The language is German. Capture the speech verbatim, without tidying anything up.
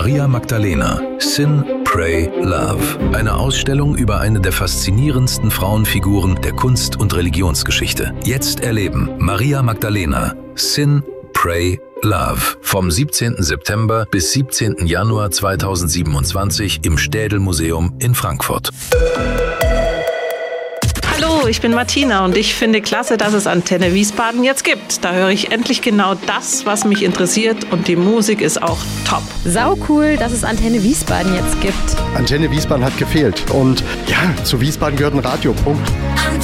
Maria Magdalena. Sin, Pray, Love. Eine Ausstellung über eine der faszinierendsten Frauenfiguren der Kunst- und Religionsgeschichte. Jetzt erleben Maria Magdalena. Sin, Pray, Love. Vom siebzehnten September bis siebzehnten Januar zweitausendsiebenundzwanzig im Städel-Museum in Frankfurt. Hallo, ich bin Martina und ich finde klasse, dass es Antenne Wiesbaden jetzt gibt. Da höre ich endlich genau das, was mich interessiert, und die Musik ist auch top. Sau cool, dass es Antenne Wiesbaden jetzt gibt. Antenne Wiesbaden hat gefehlt und ja, zu Wiesbaden gehört ein Radio, Punkt.